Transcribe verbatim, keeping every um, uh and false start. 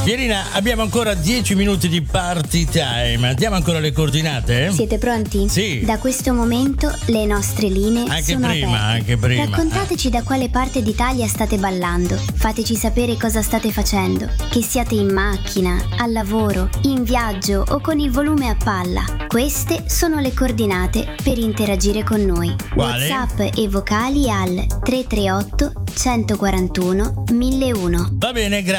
Pierina, abbiamo ancora dieci minuti di party time. Diamo ancora le coordinate? Siete pronti? Sì. Da questo momento le nostre linee Anche sono prima, aperte. anche prima. Raccontateci da quale parte d'Italia state ballando. Fateci sapere cosa state facendo. Che siate in macchina, al lavoro, in viaggio o con il volume a palla. Queste sono le coordinate per interagire con noi. Quale? WhatsApp e vocali al tre tre otto, centoquarantuno, mille uno. Va bene, grazie.